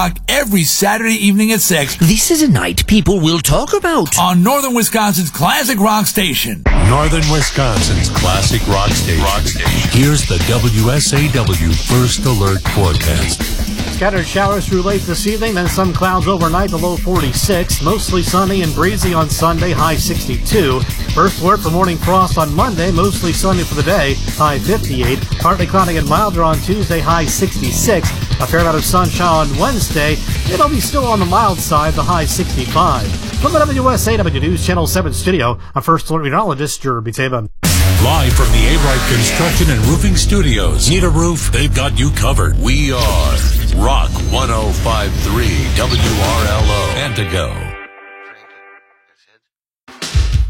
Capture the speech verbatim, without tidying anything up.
Every Saturday evening at six. This is a night people will talk about. On Northern Wisconsin's classic rock station. Northern Wisconsin's classic rock station. Rock station. Here's the W S A W First Alert forecast. Scattered showers through late this evening, then some clouds overnight, the low forty-six. Mostly sunny and breezy on Sunday, high sixty-two. First alert for morning frost on Monday, mostly sunny for the day, high fifty-eight. Partly cloudy and milder on Tuesday, high sixty-six. A fair amount of sunshine on Wednesday. It'll be still on the mild side, the high sixty-five. From the W S A W News Channel seven studio, I'm First Alert meteorologist Jeremy Taban. Live from the A-Bright Construction and Roofing Studios. Need a roof? They've got you covered. We are Rock one oh five point three W R L O. Antigo.